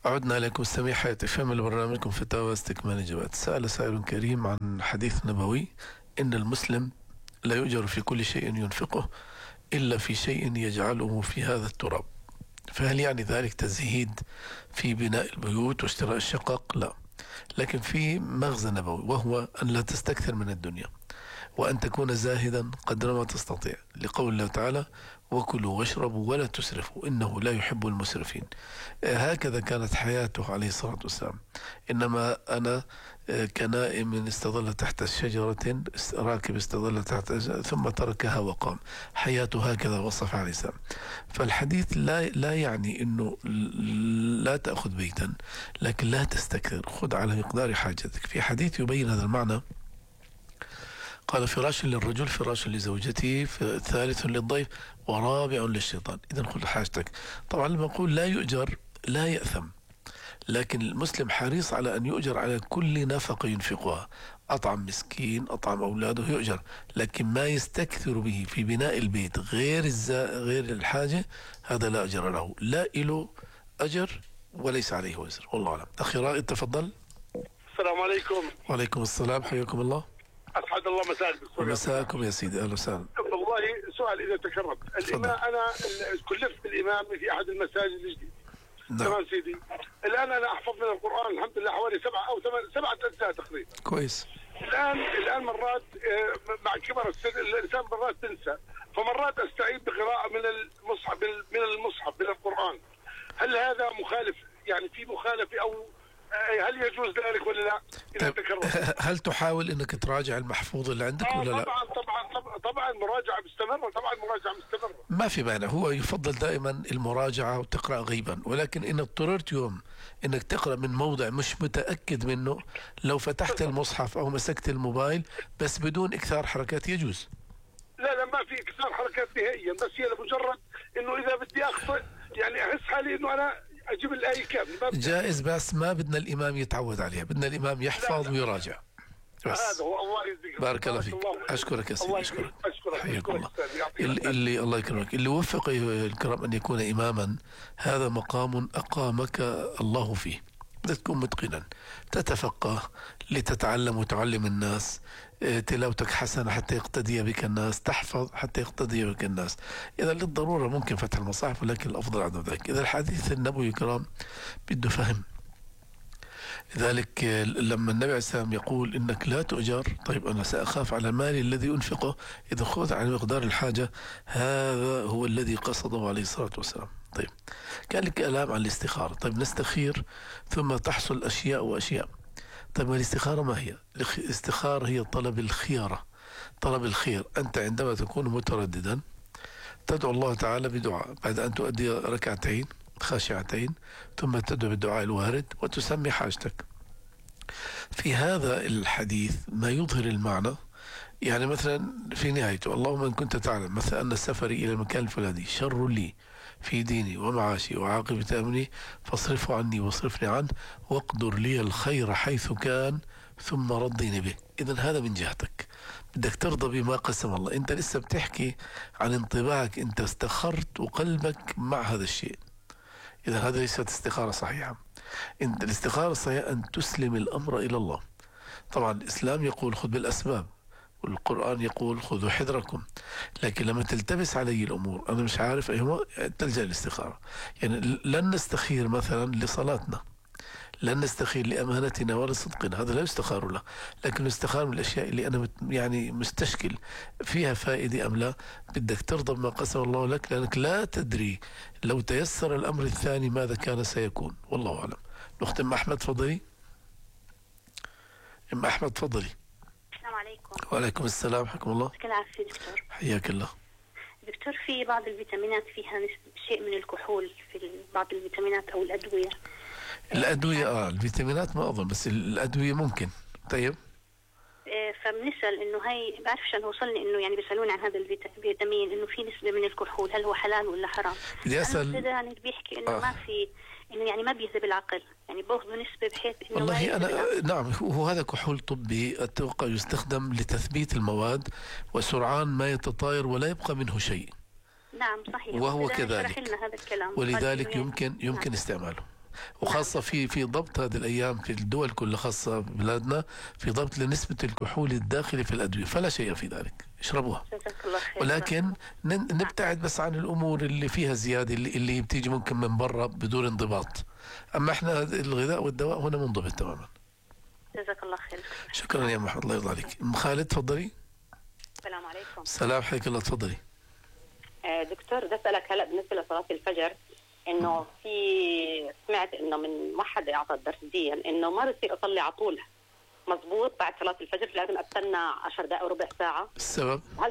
عدنا إليكم مستمعي حياة FM لبرنامجكم فتاوى استكمال الإجابات. سأل سائل كريم عن حديث نبوي: إن المسلم لا يؤجر في كل شيء ينفقه إلا في شيء يجعله في هذا التراب، فهل يعني ذلك تزهيد في بناء البيوت واشتراء الشقق؟ لا، لكن في مغزى نبوي، وهو أن لا تستكثر من الدنيا، وأن تكون زاهدا قدر ما تستطيع، لقول الله تعالى: وكلوا واشربوا ولا تسرفوا إنه لا يحب المسرفين. هكذا كانت حياته عليه الصلاة والسلام. إنما أنا كنائم استظل تحت الشجرة، راكب استظل تحت ثم تركها وقام. حياته هكذا وصف عليه السلام. فالحديث لا يعني أنه لا تأخذ بيتا، لكن لا تستكثر، خذ على مقدار حاجتك. في حديث يبين هذا المعنى، قال: فراش للرجل فراش لزوجته، ثالث للضيف، ورابع للشيطان. إذن خذ حاجتك. طبعا لما نقول لا يؤجر لا يأثم، لكن المسلم حريص على أن يؤجر على كل نفقة ينفقها. أطعم مسكين، أطعم أولاده، يؤجر، لكن ما يستكثر به في بناء البيت غير الحاجة، هذا لا أجر له، لا له أجر وليس عليه وزر. والله أعلم. أخي رائد تفضل. السلام عليكم. وعليكم السلام، حياكم الله. أسعد الله مساك. مساكم يا سيدي، أهلا وسهلا. والله سؤال إذا تكرمت. الإمام أنا كلفت الإمام في أحد المساجد الجديدة. تمام سيدي. الآن أنا أحفظ من القرآن الحمد لله حوالي 7 أو 7 أجزاء تقريبا. كويس. الآن مرات مع كبر السن الإنسان مرات تنسى، فمرات أستعيد بقراءة من المصحف من القرآن. هل هذا مخالف؟ يعني في مخالفة أو هل يجوز ذلك ولا لا؟ هل تحاول انك تراجع المحفوظ اللي عندك ولا لا؟ طبعا مراجعة مستمرة. ما في مانع، هو يفضل دائما المراجعة وتقرأ غيبا، ولكن إن اضطررت يوم انك تقرأ من موضع مش متأكد منه، لو فتحت المصحف او مسكت الموبايل بس بدون اكثار حركات يجوز. لا ما في اكثار حركات نهائيا، بس هي لمجرد انه اذا بدي اخطئ يعني احس حالي انه انا اجيب الآية كاملة. جائز، بس ما بدنا الامام يتعود عليها، بدنا الامام يحفظ ويراجع بس. هذا هو. الله يجزيك. بارك الله فيك. اشكرك يا سيدي، اشكرك. حياك الله. الله يكرمك. اللي وفق الكرام ان يكون اماما، هذا مقام اقامك الله فيه. بدك تكون متقنا، تتفقه لتتعلم وتعلم الناس، تلاوتك حسنة حتى يقتدي بك الناس، تحفظ حتى يقتدي بك الناس. إذا للضرورة ممكن فتح المصاحف، ولكن الأفضل عدم ذلك. إذا الحديث النبوي الكرام بده فهم، لذلك لما النبي عليه السلام يقول إنك لا تؤجر، طيب أنا سأخاف على مالي الذي أنفقه، إذا خذ على مقدار الحاجة. هذا هو الذي قصده عليه الصلاة والسلام. طيب كان لك كلام عن الاستخارة. طيب نستخير ثم تحصل أشياء وأشياء. طيب الاستخارة ما هي؟ الاستخارة هي طلب الخيارة، طلب الخير. أنت عندما تكون مترددا تدعو الله تعالى بدعاء بعد أن تؤدي ركعتين خاشعتين، ثم تدعو بالدعاء الوارد وتسمي حاجتك. في هذا الحديث ما يظهر المعنى، يعني مثلا في نهايته: اللهم إن كنت تعلم مثلا أن سفري إلى المكان الفلاني شر لي في ديني ومعاشي وعاقبة أمري، فاصرفه عني واصرفني عنه، واقدر لي الخير حيث كان، ثم ردني به. إذن هذا من جهتك، بدك ترضى بما قسم الله. أنت لسه بتحكي عن انطباعك، أنت استخرت وقلبك مع هذا الشيء. إذا هذا ليست استخارة صحيحة. الاستخارة الصحيحة أن تسلم الأمر إلى الله. طبعا الإسلام يقول خذ بالأسباب، والقرآن يقول خذوا حذركم، لكن لما تلتبس علي الأمور أنا مش عارف أيهما، تلجأ الاستخارة. يعني لن نستخير مثلا لصلاتنا، لن نستخير لأمانتنا ولا صدقنا، هذا لا يستخار له، لكن يستخار من الأشياء اللي أنا يعني مستشكل فيها فائدة أم لا. بدك ترضى بما قسم الله لك، لأنك لا تدري لو تيسر الأمر الثاني ماذا كان سيكون. والله أعلم. نختم أم أحمد، تفضلي. أم أحمد تفضلي. السلام عليكم. وعليكم السلام، حياكم الله. يعطيك العافية دكتور. حياك الله. دكتور، في بعض الفيتامينات فيها شيء من الكحول في بعض الفيتامينات أو الأدوية. الأدوية الفيتامينات ما أظن، بس الأدوية ممكن. طيب فبنسأل إنه هي بعرفش أن وصلني إنه يعني بيسألوني عن هذا الفيتامين إنه في نسبة من الكحول، هل هو حلال ولا حرام؟ بدي أسأل. يعني بيحكي إنه ما في، إنه يعني ما بيذهب العقل، يعني باخذوا نسبة بحيث إنه والله أنا نعم، هو هذا كحول طبي أتوقع يستخدم لتثبيت المواد، وسرعان ما يتطاير ولا يبقى منه شيء. نعم صحيح. وهو كذلك، هذا الكلام. ولذلك يمكن استعماله. وخاصة في ضبط هذه الأيام في الدول كلها، خاصة بلادنا، في ضبط لنسبة الكحول الداخلي في الأدوية، فلا شيء في ذلك، اشربوها. جزاك الله خير. ولكن نبتعد بس عن الأمور اللي فيها زيادة، اللي بتيجي ممكن من برا بدون انضباط. أما احنا الغذاء والدواء هنا منضبط تماما. جزاك الله خير. شكرا يا محمد، الله يرضى عليك. أم خالد تفضلي. السلام عليكم. السلام، حياك الله، تفضلي. دكتور بدي اسالك هلا بالنسبه لصلاه الفجر، انه سمعت انه من واحد اعطى الدرس ديا انه ما بصير اصلي على طول مضبوط بعد صلاه الفجر، لازم استنى 10 دقائق وربع ساعه. السبب؟ هل